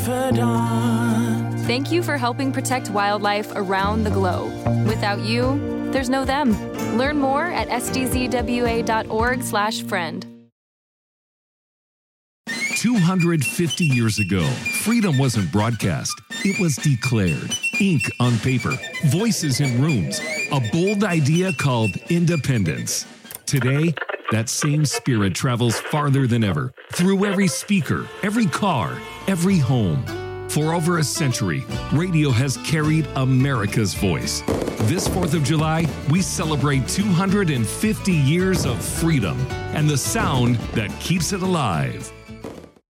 confidant. Thank you for helping protect wildlife around the globe. Without you, there's no them. Learn more at sdzwa.org/friend. 250 years ago, freedom wasn't broadcast. It was declared. Ink on paper, voices in rooms, a bold idea called independence. Today, that same spirit travels farther than ever, through every speaker, every car, every home. For over a century, radio has carried America's voice. This 4th of July, we celebrate 250 years of freedom and the sound that keeps it alive.